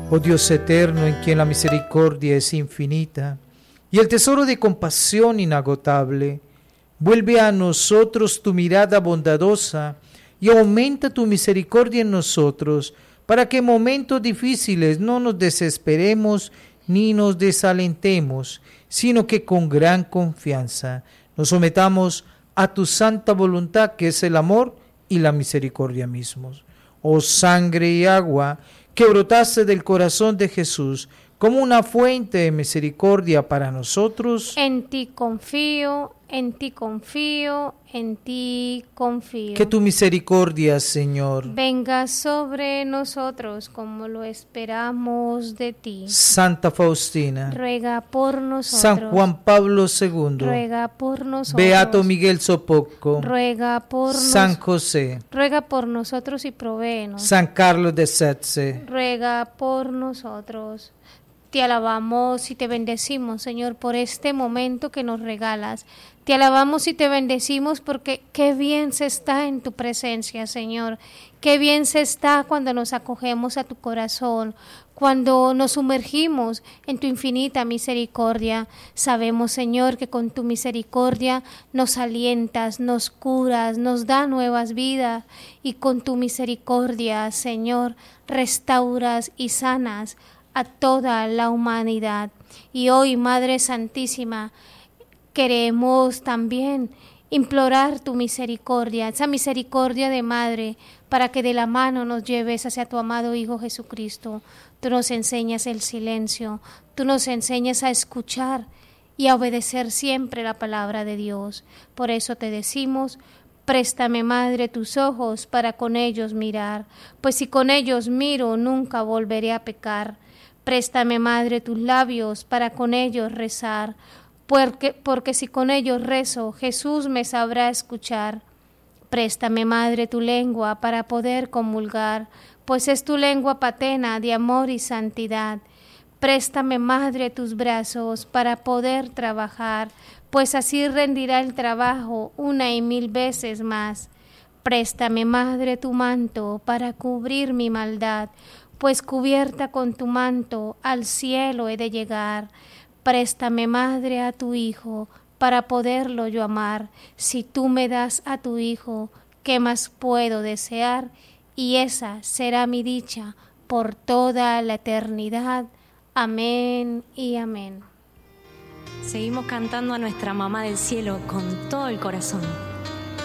Oh Dios eterno, en quien la misericordia es infinita y el tesoro de compasión inagotable, vuelve a nosotros tu mirada bondadosa y aumenta tu misericordia en nosotros, para que en momentos difíciles no nos desesperemos ni nos desalentemos, sino que con gran confianza nos sometamos a tu santa voluntad, que es el amor y la misericordia mismos. Oh sangre y agua que brotaste del corazón de Jesús como una fuente de misericordia para nosotros. En ti confío, en ti confío, en ti confío. Que tu misericordia, Señor, venga sobre nosotros como lo esperamos de ti. Santa Faustina, ruega por nosotros. San Juan Pablo II, ruega por nosotros. Beato Miguel Sopoco, ruega por San José, ruega por nosotros y provéenos. San Carlos de Setze, ruega por nosotros. Te alabamos y te bendecimos, Señor, por este momento que nos regalas. Te alabamos y te bendecimos porque qué bien se está en tu presencia, Señor. Qué bien se está cuando nos acogemos a tu corazón, cuando nos sumergimos en tu infinita misericordia. Sabemos, Señor, que con tu misericordia nos alientas, nos curas, nos da nuevas vidas. Y con tu misericordia, Señor, restauras y sanas a toda la humanidad. Y hoy, Madre Santísima, queremos también implorar tu misericordia, esa misericordia de Madre, para que de la mano nos lleves hacia tu amado Hijo Jesucristo. Tú nos enseñas el silencio, tú nos enseñas a escuchar y a obedecer siempre la palabra de Dios. Por eso te decimos: préstame, Madre, tus ojos para con ellos mirar, pues si con ellos miro nunca volveré a pecar. Préstame, Madre, tus labios para con ellos rezar, porque si con ellos rezo, Jesús me sabrá escuchar. Préstame, Madre, tu lengua para poder comulgar, pues es tu lengua paterna de amor y santidad. Préstame, Madre, tus brazos para poder trabajar, pues así rendirá el trabajo una y mil veces más. Préstame, Madre, tu manto para cubrir mi maldad, pues cubierta con tu manto al cielo he de llegar. Préstame, Madre, a tu Hijo, para poderlo yo amar. Si tú me das a tu Hijo, ¿qué más puedo desear? Y esa será mi dicha por toda la eternidad. Amén y amén. Seguimos cantando a nuestra Mamá del Cielo con todo el corazón.